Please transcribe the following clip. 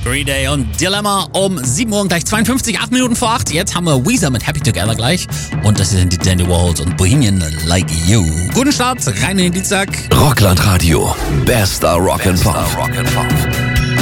Green Day und Dilemma um 7 Uhr, gleich 52, 8 Minuten vor 8. Jetzt haben wir Weezer mit Happy Together gleich. Und das sind die Dandy Warhols und Bohemian Like You. Guten Start, rein in den Dienstag. Rockland Radio, bester Rock and Pop.